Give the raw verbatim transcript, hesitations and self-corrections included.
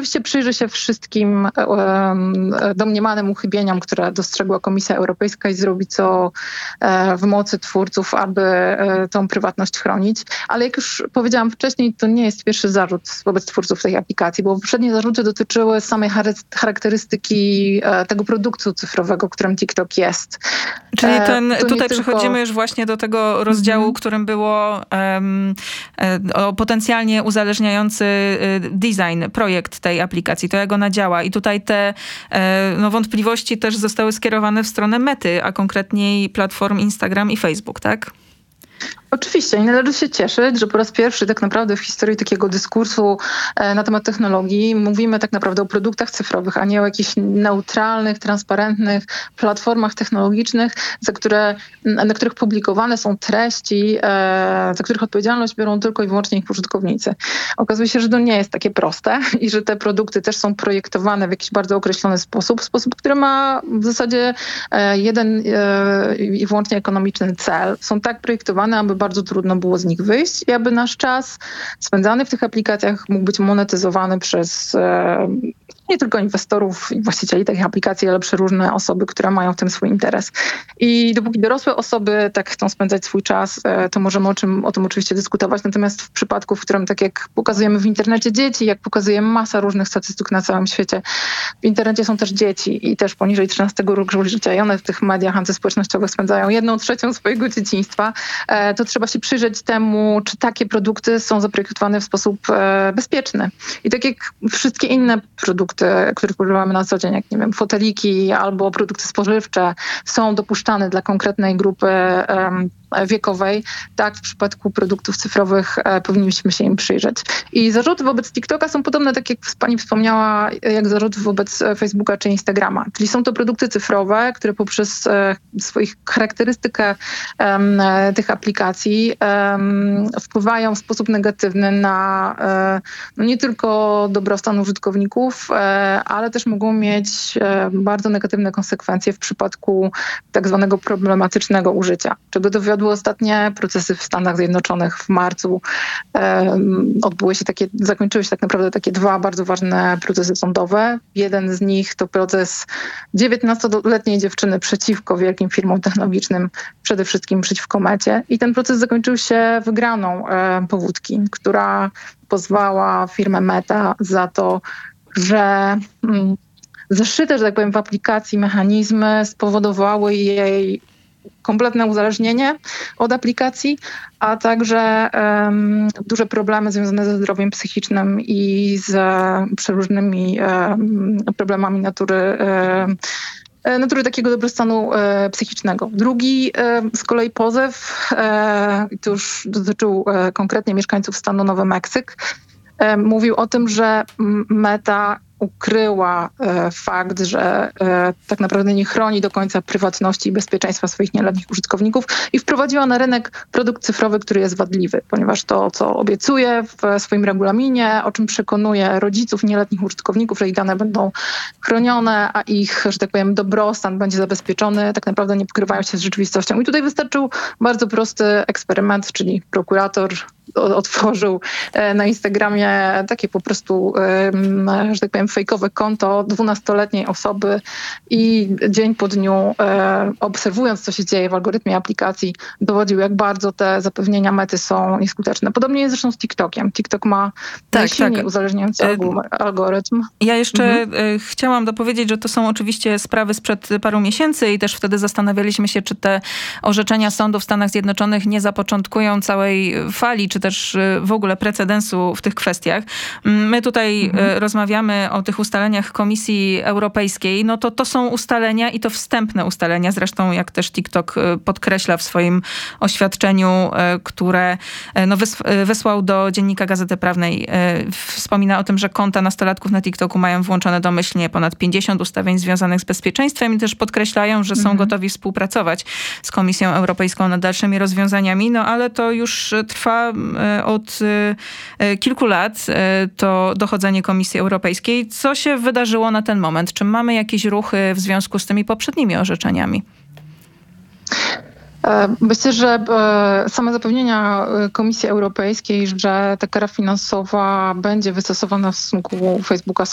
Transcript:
oczywiście przyjrzy się wszystkim um, domniemanym uchybieniom, które dostrzegła Komisja Europejska i zrobi co e, w mocy twórców, aby e, tą prywatność chronić. Ale jak już powiedziałam wcześniej, to nie jest pierwszy zarzut wobec twórców tej aplikacji, bo poprzednie zarzuty dotyczyły samej charakterystyki e, tego produktu cyfrowego, którym TikTok jest. Czyli ten, e, tutaj tylko... przechodzimy już właśnie do tego rozdziału, mm-hmm. którym było um, o potencjalnie uzależniający design, projekt tej aplikacji, to jak ona działa. I tutaj te no, wątpliwości też zostały skierowane w stronę Mety, a konkretniej platform Instagram i Facebook, tak? Oczywiście i należy się cieszyć, że po raz pierwszy tak naprawdę w historii takiego dyskursu na temat technologii mówimy tak naprawdę o produktach cyfrowych, a nie o jakichś neutralnych, transparentnych platformach technologicznych, za które, na których publikowane są treści, za których odpowiedzialność biorą tylko i wyłącznie ich użytkownicy. Okazuje się, że to nie jest takie proste i że te produkty też są projektowane w jakiś bardzo określony sposób, w sposób, który ma w zasadzie jeden i wyłącznie ekonomiczny cel. Są tak projektowane, aby bardzo trudno było z nich wyjść i aby nasz czas spędzany w tych aplikacjach mógł być monetyzowany przez e, nie tylko inwestorów i właścicieli takich aplikacji, ale przeróżne osoby, które mają w tym swój interes. I dopóki dorosłe osoby tak chcą spędzać swój czas, e, to możemy o, czym, o tym oczywiście dyskutować. Natomiast w przypadku, w którym tak jak pokazujemy w internecie dzieci, jak pokazuje masa różnych statystyk na całym świecie, w internecie są też dzieci i też poniżej trzynastego roku życia i one w tych mediach antyspołecznościowych spędzają jedną trzecią swojego dzieciństwa, e, to trzeba się przyjrzeć temu, czy takie produkty są zaprojektowane w sposób e, bezpieczny. I tak jak wszystkie inne produkty, których używamy na co dzień, jak nie wiem, foteliki albo produkty spożywcze są dopuszczane dla konkretnej grupy um, wiekowej, tak w przypadku produktów cyfrowych e, powinniśmy się im przyjrzeć. I zarzuty wobec TikToka są podobne, tak jak pani wspomniała, jak zarzuty wobec Facebooka czy Instagrama. Czyli są to produkty cyfrowe, które poprzez e, swoich charakterystykę e, tych aplikacji e, wpływają w sposób negatywny na e, no nie tylko dobrostan użytkowników, e, ale też mogą mieć e, bardzo negatywne konsekwencje w przypadku tak zwanego problematycznego użycia, czego dowiodły ostatnie procesy w Stanach Zjednoczonych w marcu. Um, odbyły się takie, zakończyły się tak naprawdę takie dwa bardzo ważne procesy sądowe. Jeden z nich to proces dziewiętnastoletniej dziewczyny przeciwko wielkim firmom technologicznym, przede wszystkim przeciwko Mecie. I ten proces zakończył się wygraną e, powódki, która pozwała firmę Meta za to, że mm, zaszyte, że tak powiem, w aplikacji mechanizmy spowodowały jej kompletne uzależnienie od aplikacji, a także um, duże problemy związane ze zdrowiem psychicznym i z um, przeróżnymi um, problemami natury um, natury takiego dobrostanu e, psychicznego. Drugi e, z kolei pozew, e, to już dotyczył e, konkretnie mieszkańców stanu Nowy Meksyk, e, mówił o tym, że Meta ukryła e, fakt, że e, tak naprawdę nie chroni do końca prywatności i bezpieczeństwa swoich nieletnich użytkowników i wprowadziła na rynek produkt cyfrowy, który jest wadliwy, ponieważ to, co obiecuje w swoim regulaminie, o czym przekonuje rodziców nieletnich użytkowników, że ich dane będą chronione, a ich, że tak powiem, dobrostan będzie zabezpieczony, tak naprawdę nie pokrywają się z rzeczywistością. I tutaj wystarczył bardzo prosty eksperyment, czyli prokurator otworzył na Instagramie takie po prostu, że tak powiem, fejkowe konto dwunastoletniej osoby i dzień po dniu, obserwując, co się dzieje w algorytmie aplikacji, dowodził, jak bardzo te zapewnienia Mety są nieskuteczne. Podobnie jest zresztą z TikTokiem. TikTok ma tak, najsilniej tak. uzależniający algorytm. Ja jeszcze mhm. chciałam dopowiedzieć, że to są oczywiście sprawy sprzed paru miesięcy i też wtedy zastanawialiśmy się, czy te orzeczenia sądu w Stanach Zjednoczonych nie zapoczątkują całej fali, czy też w ogóle precedensu w tych kwestiach. My tutaj mhm. rozmawiamy o tych ustaleniach Komisji Europejskiej. No to to są ustalenia i to wstępne ustalenia. Zresztą jak też TikTok podkreśla w swoim oświadczeniu, które no wysłał do Dziennika Gazety Prawnej. Wspomina o tym, że konta nastolatków na TikToku mają włączone domyślnie ponad pięćdziesiąt ustawień związanych z bezpieczeństwem i też podkreślają, że są mhm. gotowi współpracować z Komisją Europejską nad dalszymi rozwiązaniami. No ale to już trwa od kilku lat, to dochodzenie Komisji Europejskiej. Co się wydarzyło na ten moment? Czy mamy jakieś ruchy w związku z tymi poprzednimi orzeczeniami? Myślę, że same zapewnienia Komisji Europejskiej, że ta kara finansowa będzie wystosowana w stosunku Facebooka,